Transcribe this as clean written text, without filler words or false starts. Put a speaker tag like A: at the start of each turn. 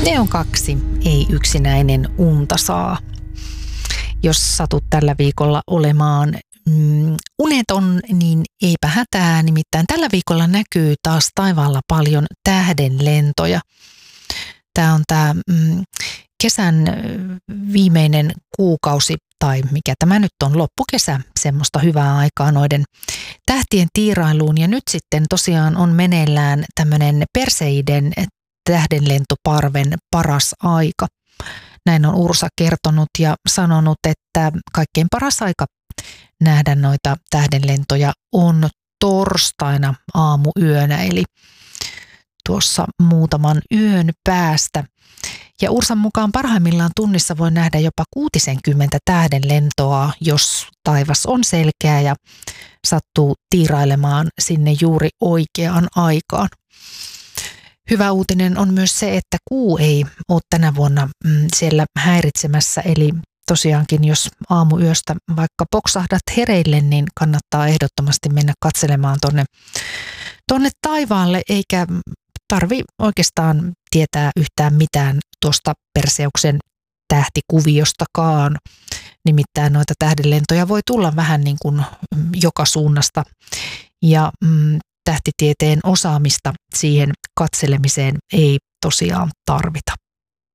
A: Neon 2, ei yksinäinen unta saa. Jos satut tällä viikolla olemaan uneton, niin eipä hätää. Nimittäin tällä viikolla näkyy taas taivaalla paljon tähdenlentoja. Tämä on kesän viimeinen kuukausi, tai mikä tämä nyt on, loppukesä, semmoista hyvää aikaa noiden tähtien tiirailuun. Ja nyt sitten tosiaan on meneillään tämmöinen Perseiden tähdenlentoparven paras aika. Näin on Ursa kertonut ja sanonut, että kaikkein paras aika nähdä noita tähdenlentoja on torstaina aamuyönä, eli tuossa muutaman yön päästä. Ja Ursan mukaan parhaimmillaan tunnissa voi nähdä jopa 60 tähdenlentoa, jos taivas on selkeä ja sattuu tiirailemaan sinne juuri oikeaan aikaan. Hyvä uutinen on myös se, että kuu ei ole tänä vuonna siellä häiritsemässä, eli tosiaankin jos aamuyöstä vaikka poksahdat hereille, niin kannattaa ehdottomasti mennä katselemaan tonne taivaalle, eikä tarvi oikeastaan tietää yhtään mitään tuosta Perseuksen tähtikuviostakaan. Nimittäin noita tähdenlentoja voi tulla vähän niin kuin joka suunnasta ja tähtitieteen osaamista siihen katselemiseen ei tosiaan tarvita.